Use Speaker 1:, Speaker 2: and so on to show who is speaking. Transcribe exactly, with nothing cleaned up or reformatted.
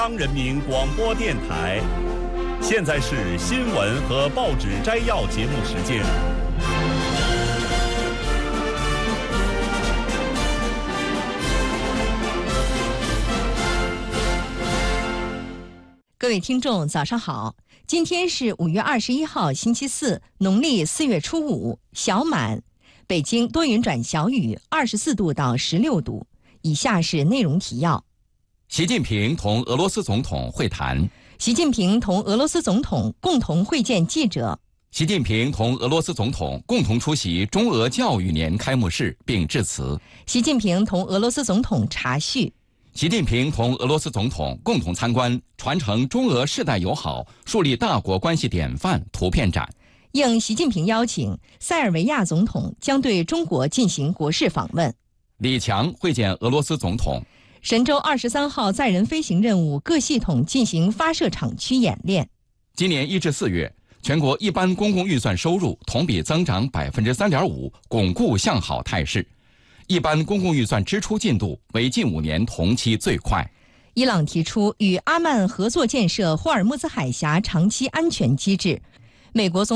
Speaker 1: 中央人民广播电台，现在是新闻和报纸摘要节目时间。
Speaker 2: 各位听众，早上好！今天是五月二十一号，星期四，农历四月初五，小满。北京多云转小雨，二十四度到十六度。以下是内容提要：
Speaker 3: 习近平同俄罗斯总统会谈。
Speaker 2: 习近平同俄罗斯总统共同会见记者。
Speaker 3: 习近平同俄罗斯总统共同出席中俄教育年开幕式并致辞。
Speaker 2: 习近平同俄罗斯总统茶叙。
Speaker 3: 习近平同俄罗斯总统共同参观传承中俄世代友好、树立大国关系典范图片展。
Speaker 2: 应习近平邀请，塞尔维亚总统将对中国进行国事访问。
Speaker 3: 李强会见俄罗斯总统。
Speaker 2: 神舟二十三号载人飞行任务各系统进行发射场区演练。
Speaker 3: 今年一至四月，全国一般公共预算收入同比增长百分之三点五，巩固向好态势。一般公共预算支出进度为近五年同期最快。
Speaker 2: 伊朗提出与阿曼合作建设霍尔木兹海峡长期安全机制。美国总